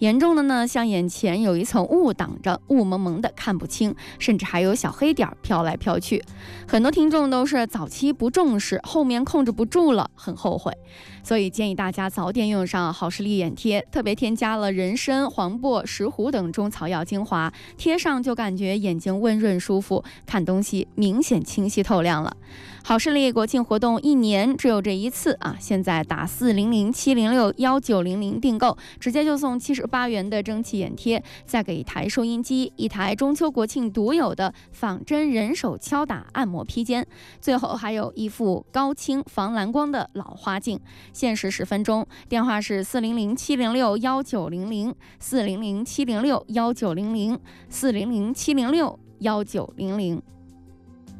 严重的呢，像眼前有一层雾挡着，雾蒙蒙的看不清，甚至还有小黑点飘来飘去。很多听众都是早期不重视，后面控制不住了，很后悔。所以建议大家早点用上好视力眼贴，特别添加了人参、黄柏、石斛等中草药精华，贴上就感觉眼睛温润舒服，看东西明显清晰透亮了。好视力国庆活动1年只有这一次啊！现在打400-706-1900订购，直接就送78元的蒸汽眼贴，再给一台收音机，一台中秋国庆独有的仿真人手敲打按摩披肩，最后还有一副高清防蓝光的老花镜。限时10分钟，电话是400-706-1900，400-706-1900，400-706-1900。